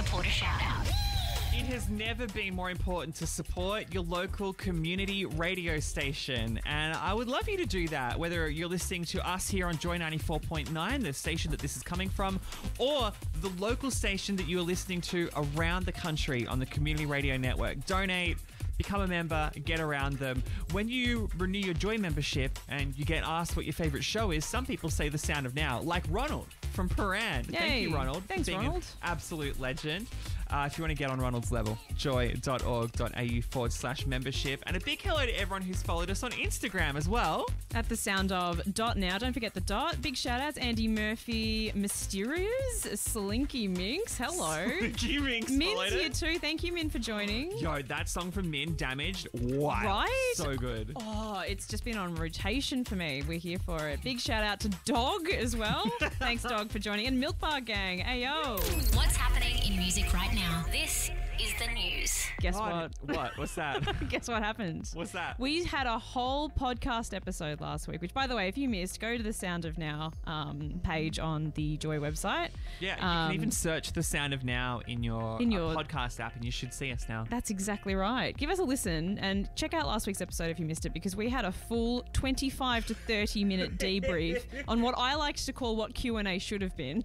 supporter shout-out. It has never been more important to support your local community radio station, and I would love you to do that, whether you're listening to us here on Joy 94.9, the station that this is coming from, or the local station that you are listening to around the country on the Community Radio Network. Donate, become a member, get around them. When you renew your Joy membership and you get asked what your favourite show is, some people say The Sound of Now, like Ronald from Paran. Yay. Thank you, Ronald. Thanks, for being Ronald. an absolute legend. If you want to get on Ronald's level, joy.org.au/membership. And a big hello to everyone who's followed us on Instagram as well. At the sound of .now. Don't forget the dot. Big shout outs. Andy Murphy, Mysterious, Slinky Minx. Hello. Slinky Minx Min's followed here it. too. Thank you, Min, for joining. Yo, that song from Min, Damaged. Wow. Right? So good. Oh, it's just been on rotation for me. We're here for it. Big shout out to Dog as well. Thanks, Dog, for joining. And Milk Bar Gang. Hey, yo. What's happening in music right now? This is the news. Guess What? What's that? Guess what happened? What's that? We had a whole podcast episode last week, which, by the way, if you missed, go to the Sound of Now page on the Joy website. Yeah, you can even search The Sound of Now in your podcast app and you should see us now. That's exactly right. Give us a listen and check out last week's episode if you missed it, because we had a full 25 to 30 minute debrief on what I like to call what Q&A should have been.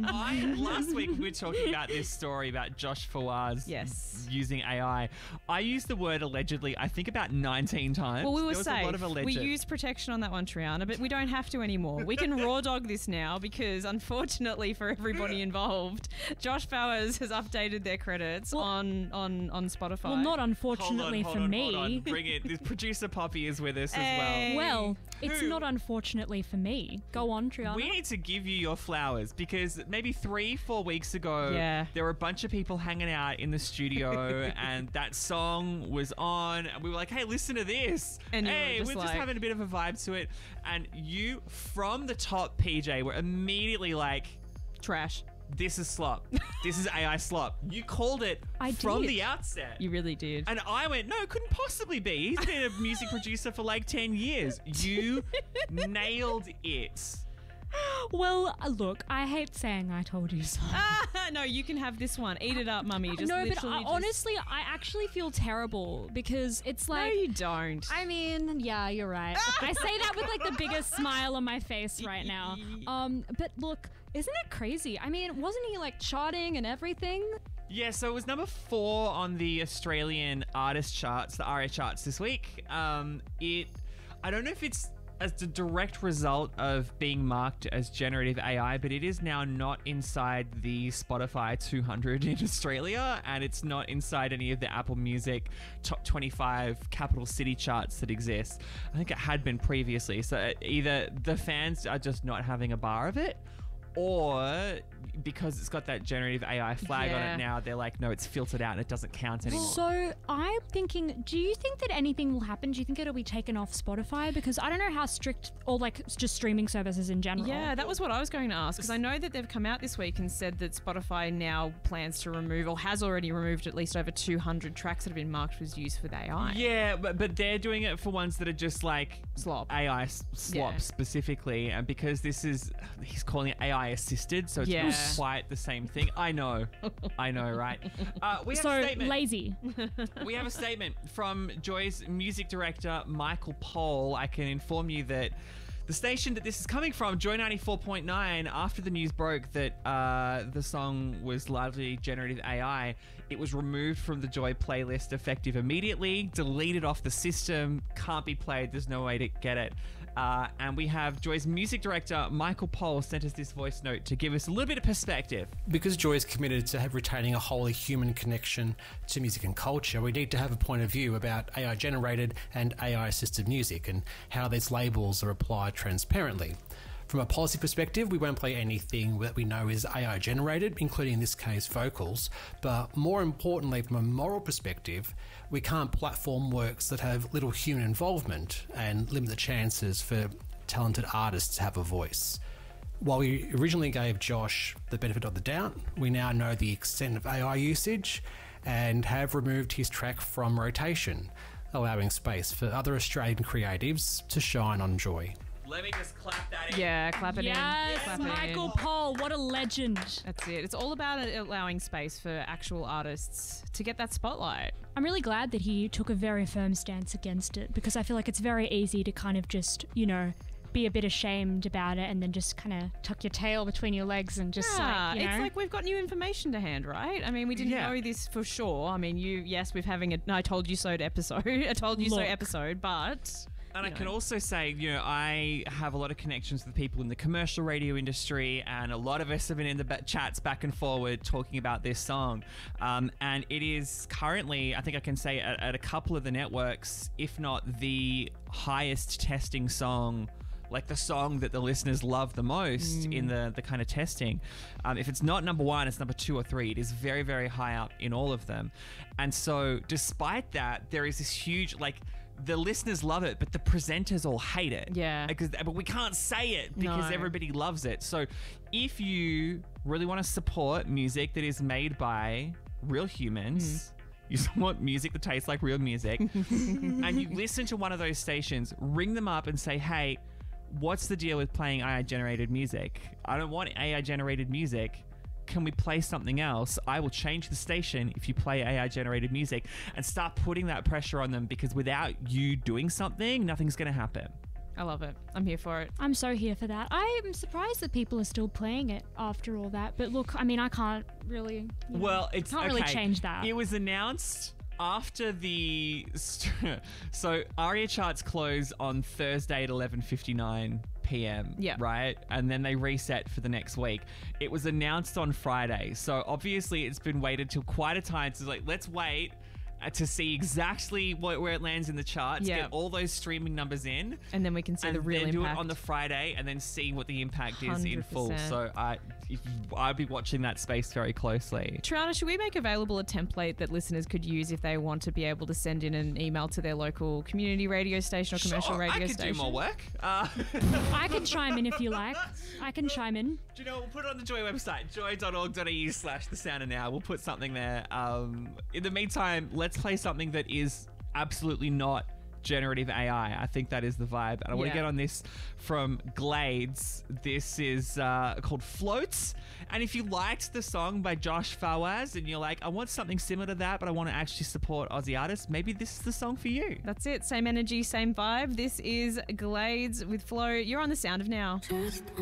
Last week we were talking about this story about Josh Fawaz using AI. I used the word allegedly, I think, about 19 times. Well, we were there was safe. a lot of alleged. We used protection on that one, Triana, but we don't have to anymore. We can raw dog this now because, unfortunately for everybody involved, Josh Fawaz has updated their credits on Spotify. Well, not unfortunately hold for on, me. Hold on. Bring it. This producer Poppy is with us Hey. as well. Well, it's not unfortunately for me. Go on, Triana. We need to give you your flowers because maybe 3-4 weeks ago, there were a bunch of people hanging out in the studio and that song was on and we were like, hey, listen to this. And hey, we're we're just just having a bit of a vibe to it. And you, from the top, PJ, were immediately like, trash. This is slop. This is AI slop. You called it from did. the outset. You really did. And I went, no, it couldn't possibly be. He's been a music producer for like 10 years. You nailed it. Well, look, I hate saying I told you so. No, you can have this one. Eat it up, mummy. Just no, but literally honestly, I actually feel terrible because it's No, like... you don't. I mean, yeah, you're right. I say that with like the biggest smile on my face right now. But look, isn't it crazy? I mean, wasn't he like charting and everything? Yeah, so it was number 4 on the Australian artist charts, the ARIA charts this week. I don't know if it's as the direct result of being marked as generative AI, but it is now not inside the Spotify 200 in Australia, and it's not inside any of the Apple Music top 25 capital city charts that exist. I think it had been previously, so either the fans are just not having a bar of it, or because it's got that generative AI flag on it now, they're like, no, it's filtered out and it doesn't count anymore. So I'm thinking, do you think that anything will happen? Do you think it'll be taken off Spotify? Because I don't know how strict, or like just streaming services in general. Yeah, that was what I was going to ask, because I know that they've come out this week and said that Spotify now plans to remove, or has already removed, at least over 200 tracks that have been marked as used for the AI. Yeah, but they're doing it for ones that are just like Slop. AI slop specifically, and because this is, he's calling it AI assisted, so it's not quite the same thing. I know, right? We have a statement. Lazy. We have a statement from Joy's music director, Michael Pohl. I can inform you that the station that this is coming from, Joy 94.9, after the news broke that the song was largely generative AI, it was removed from the Joy playlist effective immediately, deleted off the system, can't be played, there's no way to get it. And we have Joy's music director, Michael Pohl, sent us this voice note to give us a little bit of perspective. Because Joy is committed to retaining a wholly human connection to music and culture, we need to have a point of view about AI-generated and AI-assisted music and how these labels are applied transparently. From a policy perspective, we won't play anything that we know is AI generated, including in this case vocals, but more importantly from a moral perspective, we can't platform works that have little human involvement and limit the chances for talented artists to have a voice. While we originally gave Josh the benefit of the doubt, we now know the extent of AI usage and have removed his track from rotation, allowing space for other Australian creatives to shine on Joy. Let me just clap that in. Yeah, clap it in. Yes, Clap it in. Michael Pohl, what a legend. That's it. It's all about allowing space for actual artists to get that spotlight. I'm really glad that he took a very firm stance against it because I feel like it's very easy to kind of just, be a bit ashamed about it and then just kind of tuck your tail between your legs and just It's like we've got new information to hand, right? I mean, we didn't know this for sure. I mean, we're having a I told you so episode. I told you so episode, but... And I can also say, I have a lot of connections with people in the commercial radio industry, and a lot of us have been in the chats back and forward talking about this song. And it is currently, I think I can say, at a couple of the networks, if not the highest testing song, like the song that the listeners love the most in the kind of testing. If it's not number 1, it's number 2 or 3. It is very, very high up in all of them. And so despite that, there is this huge, the listeners love it, but the presenters all hate it. Yeah. But we can't say it because everybody loves it. So if you really want to support music that is made by real humans, you want music that tastes like real music, and you listen to one of those stations, ring them up and say, hey, what's the deal with playing AI-generated music? I don't want AI-generated music. Can we play something else? I will change the station if you play AI-generated music, and start putting that pressure on them, because without you doing something, nothing's going to happen. I love it. I'm here for it. I'm so here for that. I'm surprised that people are still playing it after all that. But look, I mean, I can't really... can't really change that. It was announced... after the... So ARIA charts close on Thursday at 11:59 p.m. Yeah. Right? And then they reset for the next week. It was announced on Friday. So obviously it's been waited till quite a time. So let's wait to see exactly where it lands in the charts, get all those streaming numbers in. And then we can see the real impact. do it on the Friday and then see what the impact is in full. 100%. So I'd be watching that space very closely. Triana, should we make available a template that listeners could use if they want to be able to send in an email to their local community radio station or commercial radio station? I could do more work. I can chime in if you like. I can chime in. Do you know, we'll put it on the Joy website, joy.org.au/The Sound of Now. We'll put something there. In the meantime, let's play something that is absolutely not generative AI. I think that is the vibe. And I want to get on this from Glades. This is called Floats. And if you liked the song by Josh Fawaz and you're like, I want something similar to that, but I want to actually support Aussie artists, maybe this is the song for you. That's it. Same energy, same vibe. This is Glades with Flow. You're on The Sound of Now.